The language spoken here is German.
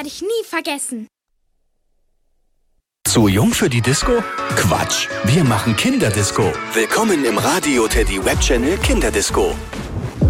werde ich nie vergessen. Zu jung für die Disco? Quatsch, wir machen Kinderdisco. Willkommen im Radio Teddy Webchannel Kinderdisco.